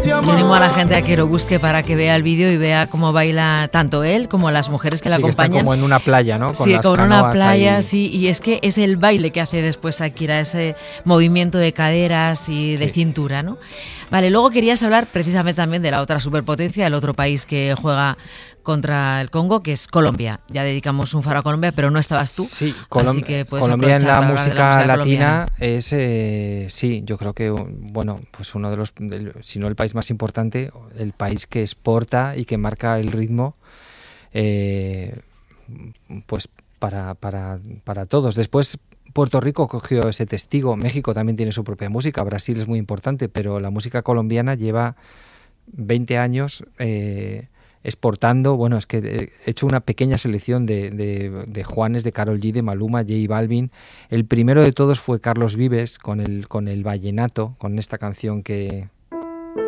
Yo animo a la gente a que lo busque para que vea el vídeo y vea cómo baila tanto él como las mujeres que le acompañan. Que están como en una playa, ¿no? Con las canoas una playa, ahí. Sí. Y es que es el baile que hace después Shakira, ese movimiento de caderas y de cintura, ¿no? Vale, luego querías hablar precisamente también de la otra superpotencia, el otro país que juega contra el Congo, que es Colombia. Ya dedicamos un faro a Colombia, pero no estabas tú. Sí, así que puedes Colombia en la música latina colombiana. Es, sí, yo creo que, bueno, pues uno de los, si no el país más importante, el país que exporta y que marca el ritmo, pues para todos. Después Puerto Rico cogió ese testigo, México también tiene su propia música, Brasil es muy importante, pero la música colombiana lleva 20 años exportando. Bueno, es que he hecho una pequeña selección de Juanes, de Karol G, de Maluma, J Balvin. El primero de todos fue Carlos Vives con el vallenato, con esta canción que